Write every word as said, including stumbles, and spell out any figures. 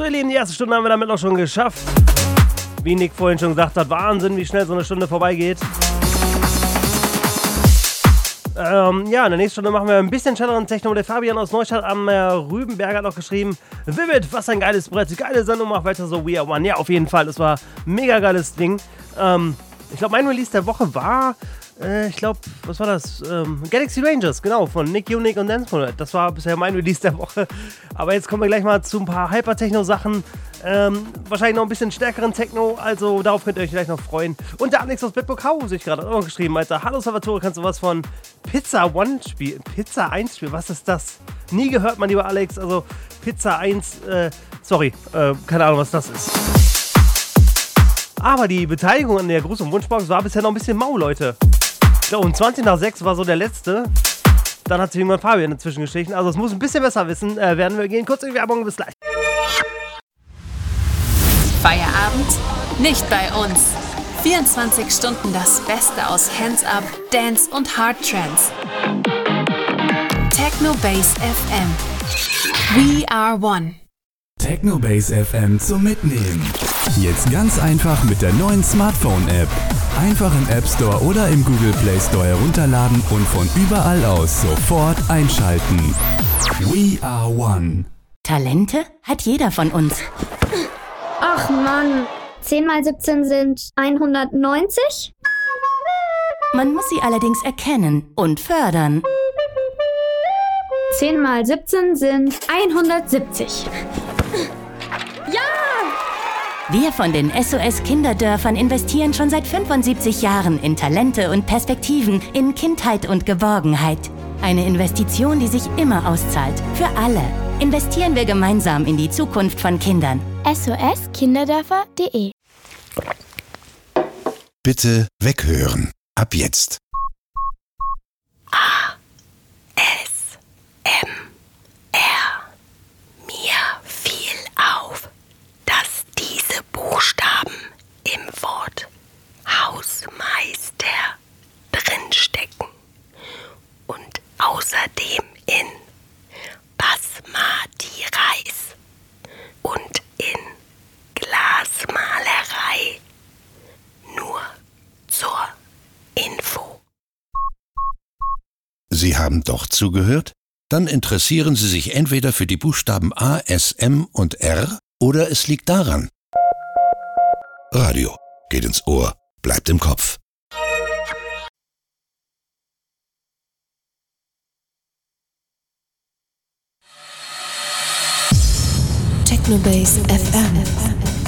ihr Lieben, die erste Stunde haben wir damit auch schon geschafft. Wie Nick vorhin schon gesagt hat, Wahnsinn, wie schnell so eine Stunde vorbeigeht. Ähm, ja, in der nächsten Stunde machen wir ein bisschen schnelleren Techno. Der Fabian aus Neustadt am äh, Rübenberg hat noch geschrieben: Vivid, was ein geiles Brett, geile Sendung, mach weiter so, We Are One. Ja, auf jeden Fall, das war ein mega geiles Ding. Ähm, ich glaube, mein Release der Woche war, äh, ich glaube, was war das? Ähm, Galaxy Rangers, genau, von Nick Unique und Dance. Das war bisher mein Release der Woche. Aber jetzt kommen wir gleich mal zu ein paar Hyper-Techno-Sachen. Ähm, wahrscheinlich noch ein bisschen stärkeren Techno, also darauf könnt ihr euch gleich noch freuen. Und der Alex aus Bedburg Hau sich gerade auch noch geschrieben, Alter. Hallo Salvatore, kannst du was von Pizza One spielen? Pizza eins spielen, was ist das? Nie gehört, mein lieber Alex, also Pizza eins, äh, sorry, äh, keine Ahnung, was das ist. Aber die Beteiligung an der Gruß- und Wunschbox war bisher noch ein bisschen mau, Leute. Ich glaube, um zwanzig nach sechs war so der letzte. Dann hat sich irgendwann Fabian dazwischen geschlichen. Also es muss ein bisschen besser wissen, äh, werden wir gehen. Kurz in die Werbung, bis gleich. Feierabend? Nicht bei uns. vierundzwanzig Stunden das Beste aus Hands-Up, Dance und Hard Trance. Technobase F M. We are one. Technobase F M zum Mitnehmen. Jetzt ganz einfach mit der neuen Smartphone-App. Einfach im App Store oder im Google Play Store herunterladen und von überall aus sofort einschalten. We are one. Talente hat jeder von uns. Ach Mann, zehn mal siebzehn sind hundertneunzig? Man muss sie allerdings erkennen und fördern. zehn mal siebzehn sind hundertsiebzig. Ja! Wir von den S O S Kinderdörfern investieren schon seit fünfundsiebzig Jahren in Talente und Perspektiven, in Kindheit und Geborgenheit. Eine Investition, die sich immer auszahlt. Für alle. Investieren wir gemeinsam in die Zukunft von Kindern. S O S Kinderdörfer punkt de. Bitte weghören. Ab jetzt. A. S. M. R. Mir fiel auf, dass diese Buchstaben im Wort Hausmeister drinstecken und außerdem in Basmati Reis und in Glasmalerei. Nur zur Info. Sie haben doch zugehört? Dann interessieren Sie sich entweder für die Buchstaben A, S, M und R oder es liegt daran. Radio geht ins Ohr, bleibt im Kopf. Technobase F M.